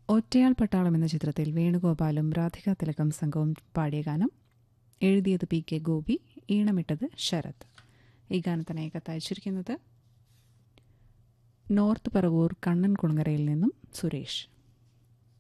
ഒറ്റയാൾ പട്ടാളം എന്ന ചിത്രത്തിൽ വേണുഗോപാലും രാധിക തിലകം സംഘവും പാടിയ ഗാനം. എഴുതിയത് പി കെ ഗോപി, ഈണമിട്ടത് ശരത്. ഈ ഗാനത്തിനായി കത്തയച്ചിരിക്കുന്നത് നോർത്ത് പറവൂർ കണ്ണൻ കുളങ്ങരയിൽ നിന്നും സുരേഷ്.